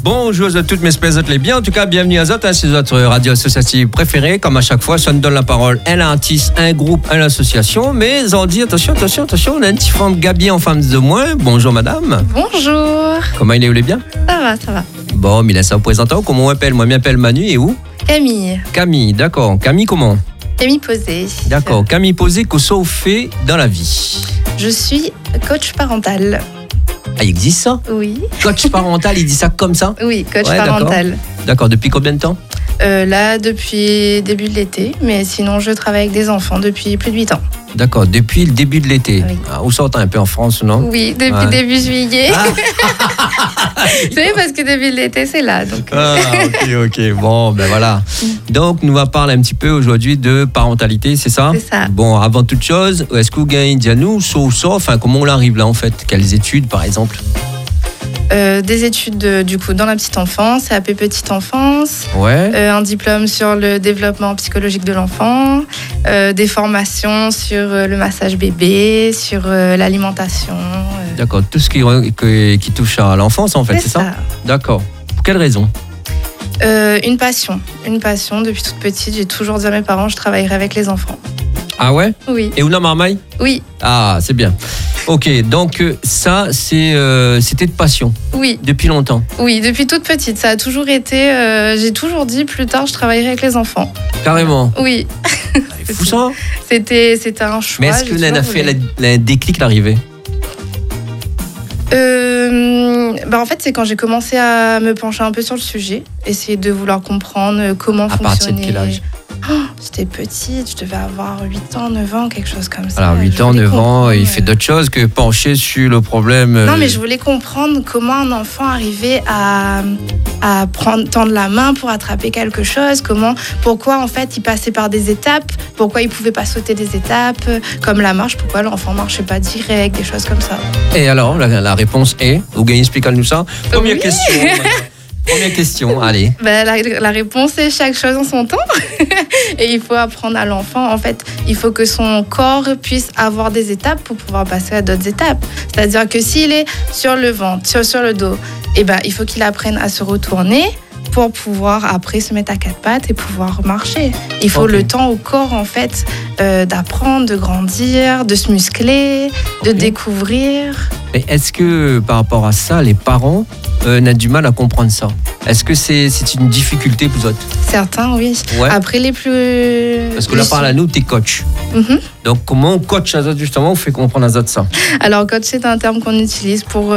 Bonjour à toutes mes espèces les bien. En tout cas, bienvenue à Zot, c'est votre radio associative préférée. Comme à chaque fois, ça nous donne la parole à l'artiste, un groupe, à l'association. Mais on dit attention, on a un petit femme Gabi en femme de moins. Bonjour madame. Bonjour. Comment il est bien? Ça va. Bon, mais là, ça vous présente comment on m'appelle? Moi, je m'appelle Manu et où? Camille, d'accord. Camille comment? Camille Posé. D'accord. Camille Posé, qu'est-ce que vous faites dans la vie? Je suis coach parental. Ah, il existe ça? Oui. Coach parental, il dit ça comme ça? Oui, coach parental. D'accord. Depuis combien de temps? Là, depuis début de l'été, mais sinon, je travaille avec des enfants depuis plus de 8 ans. D'accord, depuis le début de l'été. Oui. Ah, où sortez un peu en France, non? Oui, depuis début juillet. Vous savez, parce que début de l'été, c'est là. Donc... Ah, ok. Bon, ben voilà. Donc, nous va parler un petit peu aujourd'hui de parentalité, c'est ça? C'est ça. Bon, avant toute chose, est-ce que vous gagnez nous, enfin, comment on arrive là, en fait? Quelles études, par exemple? Des études du coup dans la petite enfance, AP petite enfance, Ouais. un diplôme sur le développement psychologique de l'enfant, des formations sur le massage bébé, sur l'alimentation. D'accord, tout ce qui touche à l'enfance, en fait, c'est ça? D'accord. Pour quelle raison? Une passion depuis toute petite. J'ai toujours dit à mes parents, je travaillerai avec les enfants. Ah ouais? Oui. Et Ouna Marmaille? Oui. Ah, c'est bien. Ok, donc ça, c'était de passion. Oui. Depuis longtemps. Oui, depuis toute petite. Ça a toujours été. J'ai toujours dit plus tard, je travaillerai avec les enfants. Carrément. Oui. C'est fou ça. C'était un choix. Mais est-ce que l'un a fait un déclic l'arrivée? En fait, c'est quand j'ai commencé à me pencher un peu sur le sujet, essayer de vouloir comprendre comment fonctionnait. À partir de quel âge? J'étais petite, je devais avoir 8 ans, 9 ans, quelque chose comme ça. Alors 8 ans, 9 ans, il fait d'autres choses que pencher sur le problème. Non, mais je voulais comprendre comment un enfant arrivait à tendre la main pour attraper quelque chose, pourquoi en fait il passait par des étapes, pourquoi il pouvait pas sauter des étapes, comme la marche, pourquoi l'enfant marchait pas direct, des choses comme ça. Et alors, la réponse est, vous gagnez, expliquez-nous ça. Première question, allez. La réponse est chaque chose en son temps. Et il faut apprendre à l'enfant. En fait, il faut que son corps puisse avoir des étapes pour pouvoir passer à d'autres étapes. C'est-à-dire que s'il est sur le ventre, sur le dos, il faut qu'il apprenne à se retourner pour pouvoir après se mettre à quatre pattes et pouvoir marcher. Il faut le temps au corps en fait d'apprendre, de grandir, de se muscler, de découvrir. Mais est-ce que par rapport à ça, les parents n'ont du mal à comprendre ça? Est-ce que c'est une difficulté pour vous autres? Certains, oui. Ouais. Après les plus... Parce que là, par là, nous, t'es coach. Mm-hmm. Donc, comment on coach à autres, justement, on fait comprendre à autres ça? Alors, coach, c'est un terme qu'on utilise pour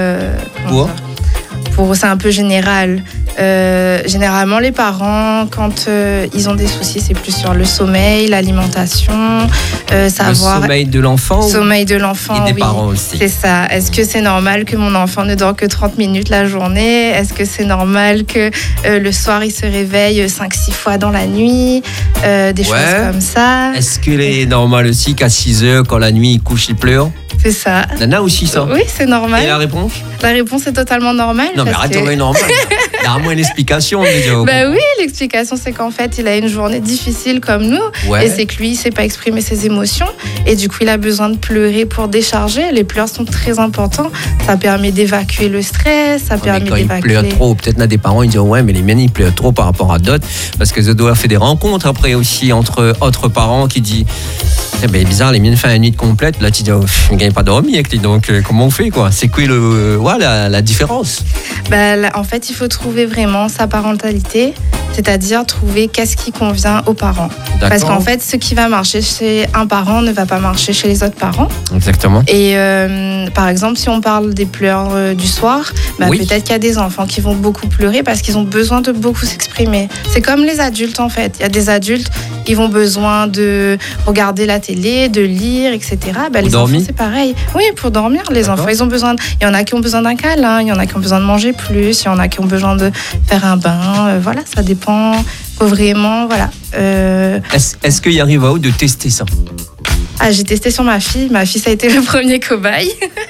c'est un peu général. Généralement, les parents, quand ils ont des soucis, c'est plus sur le sommeil, l'alimentation, savoir... Le sommeil de l'enfant? Sommeil de l'enfant, et des parents aussi. C'est ça. Est-ce que c'est normal que mon enfant ne dort que 30 minutes la journée? Est-ce que c'est normal que le soir, il se réveille 5-6 fois dans la nuit? Des choses comme ça. Est-ce qu'il est normal aussi qu'à 6 heures, quand la nuit, il couche, il pleure? C'est ça. Il y en a aussi ça? Oui, c'est normal. Et la réponse? La réponse est totalement normale. Non, mais arrête, on est normal. Il y a moins l'explication. Oui, l'explication, c'est qu'en fait, il a une journée difficile comme nous. Ouais. Et c'est que lui, il ne sait pas exprimer ses émotions. Et du coup, il a besoin de pleurer pour décharger. Les pleurs sont très importants. Ça permet d'évacuer le stress. Ça permet quand d'évacuer... il pleure trop, peut-être là, des parents, ils disent ouais, mais les miens, ils pleurent trop par rapport à d'autres. Parce que je dois faire des rencontres après aussi entre autres parents qui disent bizarre, les miennes font une nuit complète. Là, tu dis, je ne gagne pas dormir avec lui. Donc, comment on fait, quoi? C'est quoi la différence? En fait, il faut trouver vraiment sa parentalité, c'est-à-dire trouver qu'est-ce qui convient aux parents. D'accord. Parce qu'en fait, ce qui va marcher chez un parent ne va pas marcher chez les autres parents. Exactement. Et par exemple, si on parle des pleurs du soir, peut-être qu'il y a des enfants qui vont beaucoup pleurer parce qu'ils ont besoin de beaucoup s'exprimer. C'est comme les adultes, en fait. Il y a des adultes, ils vont besoin de regarder la télé, de lire, etc. Les enfants, c'est pareil. Oui, pour dormir, les enfants, ils ont besoin... Il y en a qui ont besoin d'un câlin, il y en a qui ont besoin de manger plus, il y en a qui ont besoin de faire un bain. Voilà, ça dépend. Faut vraiment, voilà. Est-ce qu'il arrive à vous de tester ça? J'ai testé sur ma fille. Ma fille, ça a été le premier cobaye.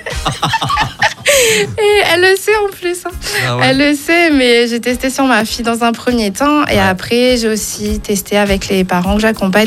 Et elle le sait en plus. Ah ouais. Elle le sait, mais j'ai testé sur ma fille dans un premier temps. Et après, j'ai aussi testé avec les parents que j'accompagne.